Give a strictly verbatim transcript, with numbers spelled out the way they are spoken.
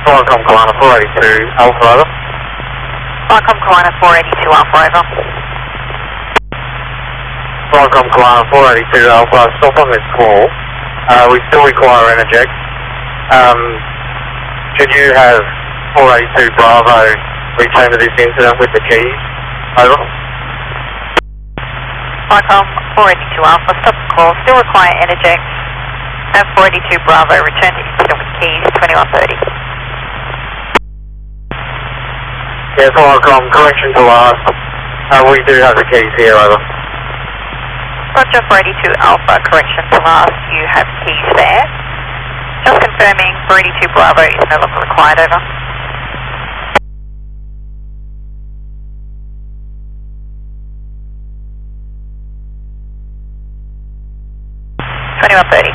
Qualcomm Kalana four eighty-two Alpha over. Qualcomm Kalana four eighty-two Alpha over. Qualcomm Kalana four eighty-two Alpha, stop on this call. Uh, we still require interject. Um, should you have four eighty-two Bravo return to this incident with the keys? Over. Qualcomm four eighty-two Alpha, stop the call, still require interject. Have four eighty-two Bravo return to incident with keys, twenty-one thirty. Yeah, Qualcomm, correction to last. Uh, we do have the keys here, over. Roger, four eighty-two Alpha, correction to last, you have keys there. Just confirming, four eighty-two Bravo is no longer required, over. twenty-one thirty.